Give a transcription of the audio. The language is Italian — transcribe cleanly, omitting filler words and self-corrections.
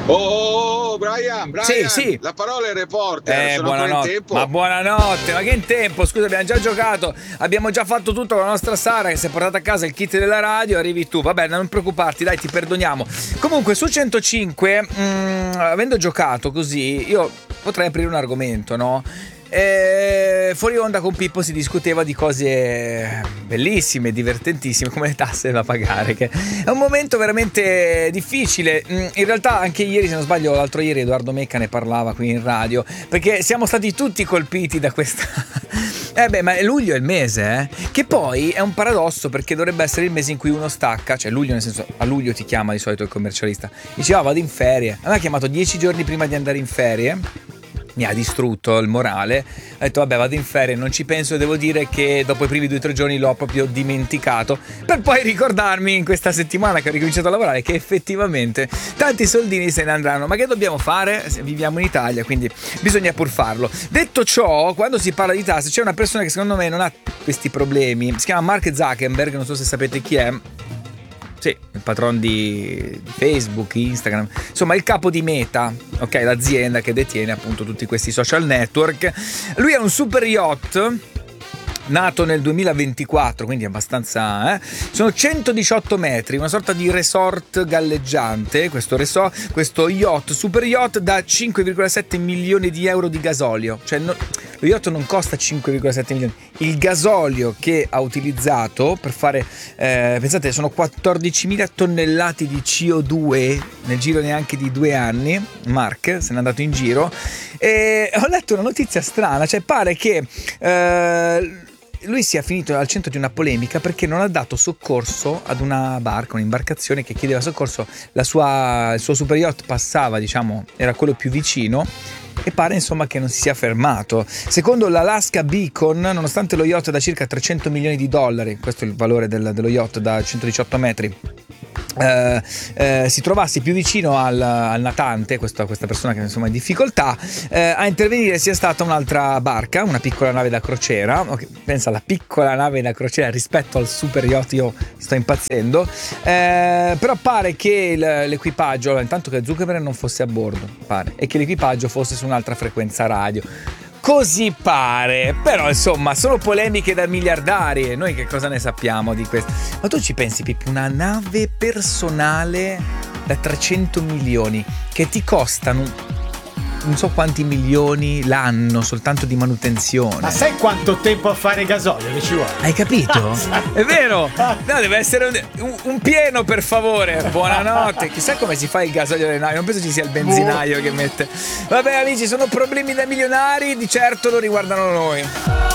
Oh, Brian, Sì, sì. la parola è reporter, sono ancora in Buonanotte. tempo. Ma buonanotte, ma che in tempo? Scusa, abbiamo già giocato, abbiamo già fatto tutto con la nostra Sara che si è portata a casa il kit della radio, arrivi tu. Vabbè, non preoccuparti, dai, ti perdoniamo. Comunque, su 105, avendo giocato così, io potrei aprire un argomento, no? Fuori onda con Pippo si discuteva di cose bellissime, divertentissime, come le tasse da pagare, che è un momento veramente difficile. In realtà anche ieri, se non sbaglio, l'altro ieri Edoardo Mecca ne parlava qui in radio, perché siamo stati tutti colpiti da questa ma luglio è il mese, che poi è un paradosso, perché dovrebbe essere il mese in cui uno stacca, cioè luglio, nel senso, a luglio ti chiama di solito il commercialista, diceva vado in ferie, a me ha chiamato 10 giorni prima di andare in ferie, mi ha distrutto il morale, ha detto vabbè vado in ferie, non ci penso, devo dire che dopo i primi 2 o 3 giorni l'ho proprio dimenticato, per poi ricordarmi in questa settimana che ho ricominciato a lavorare che effettivamente tanti soldini se ne andranno. Ma che dobbiamo fare? Viviamo in Italia, quindi bisogna pur farlo. Detto ciò, quando si parla di tasse c'è una persona che secondo me non ha questi problemi, si chiama Mark Zuckerberg, non so se sapete chi è. Sì, il patron di Facebook, Instagram, insomma il capo di Meta, ok, l'azienda che detiene appunto tutti questi social network. Lui ha un super yacht nato nel 2024, quindi abbastanza, sono 118 metri, una sorta di resort galleggiante, questo yacht, super yacht da 5,7 milioni di euro di gasolio, cioè lo yacht non costa 5,7 milioni, il gasolio che ha utilizzato per fare, pensate, sono 14.000 tonnellate di CO2 nel giro neanche di 2 anni. Mark se n'è andato in giro e ho letto una notizia strana, cioè pare che lui sia finito al centro di una polemica perché non ha dato soccorso ad una barca, un'imbarcazione che chiedeva soccorso. Il suo super yacht passava, diciamo, era quello più vicino, e pare insomma che non si sia fermato. Secondo l'Alaska Beacon, nonostante lo yacht da circa 300 milioni di dollari, questo è il valore dello yacht da 118 metri, si trovasse più vicino al natante, questa persona che insomma è in difficoltà, a intervenire sia stata un'altra barca, una piccola nave da crociera. Okay, pensa alla piccola nave da crociera rispetto al super yacht, io sto impazzendo, però pare che l'equipaggio, intanto che Zuckerberg non fosse a bordo, pare, e che l'equipaggio fosse su un'altra frequenza radio. Così pare, però insomma sono polemiche da miliardari e noi che cosa ne sappiamo di questo? Ma tu ci pensi, Pippo, una nave personale da 300 milioni che ti costano non so quanti milioni l'anno soltanto di manutenzione. Ma sai quanto tempo a fare gasolio che ci vuole? Hai capito? È vero? No, deve essere un pieno, per favore. Buonanotte. Chissà come si fa il gasolio delle navi. Non penso ci sia il benzinaio che mette. Vabbè amici, sono problemi da milionari, di certo lo riguardano noi.